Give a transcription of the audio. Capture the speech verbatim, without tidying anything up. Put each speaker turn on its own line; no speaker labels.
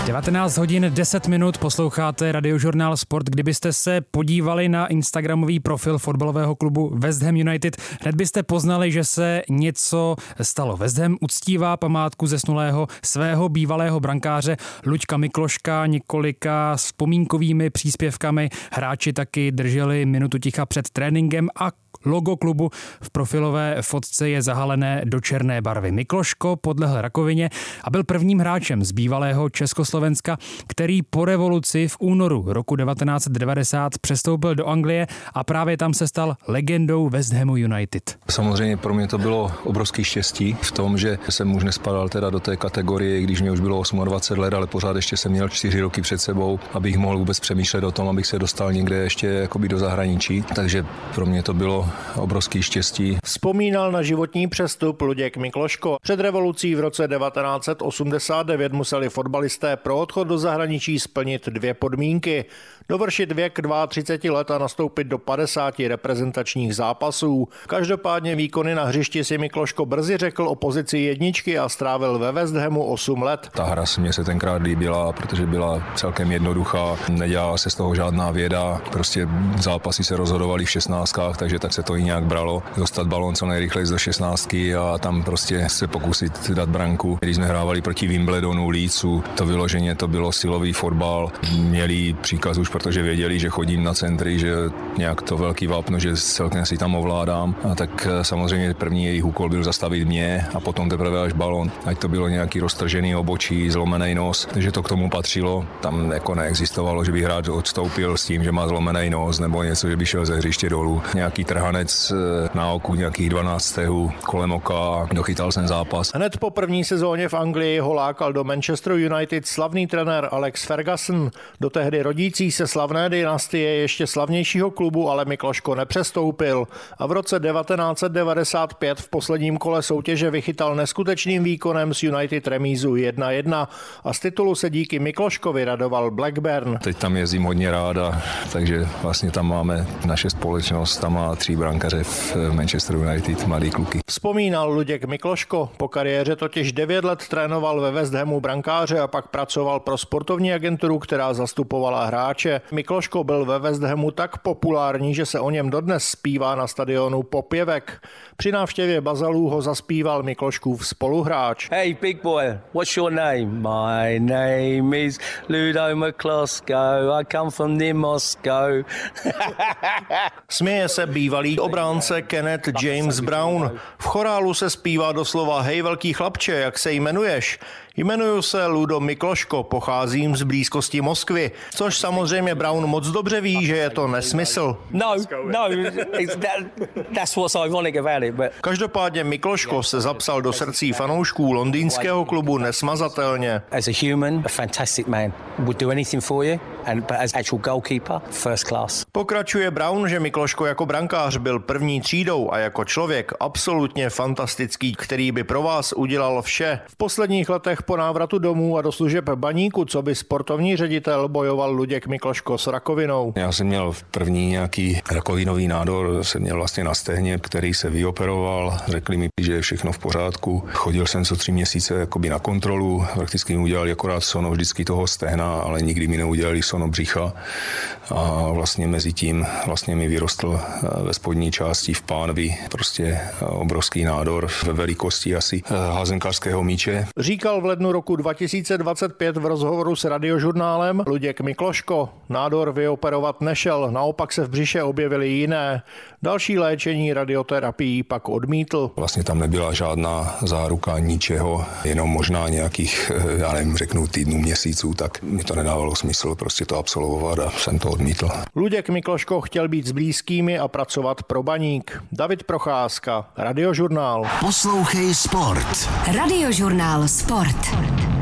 devatenáct hodin deset minut posloucháte Radiožurnál Sport. Kdybyste se podívali na instagramový profil fotbalového klubu West Ham United, hned byste poznali, že se něco stalo. West Ham uctívá památku zesnulého svého bývalého brankáře Luďka Mikloška několika vzpomínkovými příspěvkami. Hráči taky drželi minutu ticha před tréninkem a logo klubu v profilové fotce je zahalené do černé barvy. Mikloško podlehl rakovině a byl prvním hráčem z bývalého Československa, který po revoluci v únoru roku devatenáct set devadesát přestoupil do Anglie a právě tam se stal legendou West Hamu United.
Samozřejmě pro mě to bylo obrovský štěstí v tom, že jsem už nespadal teda do té kategorie, když mě už bylo dvacet osm let, ale pořád ještě jsem měl čtyři roky před sebou, abych mohl vůbec přemýšlet o tom, abych se dostal někde ještě jakoby do zahraničí. Takže pro mě to bylo obrovský štěstí.
Vzpomínal na životní přestup Luděk Mikloško. Před revolucí v roce devatenáct set osmdesát devět museli fotbalisté pro odchod do zahraničí splnit dvě podmínky. Dovršit věk třicet dva let a nastoupit do padesáti reprezentačních zápasů. Každopádně výkony na hřišti si Mikloško brzy řekl o pozici jedničky a strávil ve West Hamu osm let.
Ta hra se mě se tenkrát líbila, protože byla celkem jednoduchá, nedělala se z toho žádná věda, prostě zápasy se rozhodovaly v šestnáctkách, takže tak se to i nějak bralo. Dostat balón co nejrychleji do šestnáctky a tam prostě se pokusit dát branku. Když jsme hrávali proti Wimbledonu, Leedsu, to vyloženě to bylo silový fotbal. Měli příkaz už, protože věděli, že chodím na centry, že nějak to velký vápno, že celkem si tam ovládám. A tak samozřejmě první jejich úkol byl zastavit mě a potom teprve až balón. Ať to bylo nějaký roztržený obočí, zlomený nos, takže to k tomu patřilo. Tam jako neexistovalo, že by hráč odstoupil s tím, že má zlomený nos nebo něco, že by šel ze hřiště dolů. Nějaký trhanec na oku, nějakých dvanáct stehů kolem oka, dochytal jsem zápas.
Hned po první sezóně v Anglii ho lákal do Manchesteru United slavný trenér Alex Ferguson. Do tehdy rodící se slavné dynastie ještě slavnějšího klubu ale Mikloško nepřestoupil a v roce devatenáct set devadesát pět v posledním kole soutěže vychytal neskutečným výkonem s United remízu jedna jedna a z titulu se díky Mikloškovi radoval Blackburn.
Teď tam jezdím hodně rád, a, takže vlastně tam máme naše společnost, tam má tři brankaře v Manchester United, mladý kluky.
Vzpomínal Luděk Mikloško, po kariéře totiž devět let trénoval ve West Hamu brankáře a pak pracoval pro sportovní agenturu, která zastupovala hráče. Mikloško byl ve West Hamu tak populární, že se o něm dodnes zpívá na stadionu Popěvek. Při návštěvě Bazalů ho zaspíval Mikloškův spoluhráč.
Hey big boy, what's your name? My name is Ludo McCloskey, I come from near Moscow.
Směje se bývalý obránce Kenneth James Brown. V chorálu se zpívá doslova hej velký chlapče, jak se jmenuješ? Jmenuju se Ludo Mikloško, pocházím z blízkosti Moskvy, což samozřejmě Brown moc dobře ví, že je to nesmysl.
No, no, that, that's what's ironic about it, but...
Každopádně Mikloško se zapsal do srdcí fanoušků londýnského klubu nesmazatelně.
As a human, a fantastic man, would do anything for you, and but as actual goalkeeper, first class.
Pokračuje Brown, že Mikloško jako brankář byl první třídou a jako člověk absolutně fantastický, který by pro vás udělal vše. V posledních letech po návratu domů a do služeb baníku, co by sportovní ředitel, bojoval Luděk Mikloško s rakovinou.
Já jsem měl v první nějaký rakovinový nádor, jsem měl vlastně na stehně, který se vyoperoval. Řekli mi, že je všechno v pořádku. Chodil jsem co tři měsíce jakoby na kontrolu, prakticky mi udělali akorát sono vždycky toho stehna, ale nikdy mi neudělali sono břicha. A vlastně mezi tím vlastně mi vyrostl ve spodní části v pánvi prostě obrovský nádor ve velikosti asi házenkářského míče.
Říkal v lednu roku dva tisíce dvacet pět v rozhovoru s Radiožurnálem Luděk Mikloško. Nádor vyoperovat nešel, naopak se v břiše objevily jiné. Další léčení radioterapií pak odmítl.
Vlastně tam nebyla žádná záruka ničeho, jenom možná nějakých, já nevím, řeknu týdnů, měsíců, tak mi to nedávalo smysl prostě to absolvovat a jsem to odmítl.
Luděk Mikloško chtěl být s blízkými a pracovat pro baník. David Procházka, Radiožurnál.
Poslouchej sport.
Radiožurnál Sport.